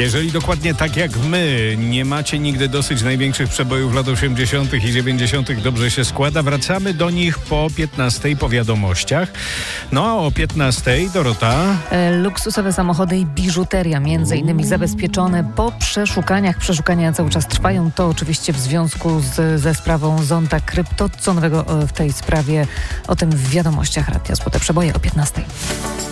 Jeżeli dokładnie tak jak my nie macie nigdy dosyć największych przebojów lat 80. i 90. dobrze się składa, wracamy do nich po 15 po wiadomościach. No a o 15 Dorota. Luksusowe samochody i biżuteria między innymi zabezpieczone po przeszukaniach. Przeszukania cały czas trwają. To oczywiście w związku ze sprawą Zonta Krypto. Co nowego w tej sprawie? O tym w wiadomościach Radia Złote Przeboje o 15.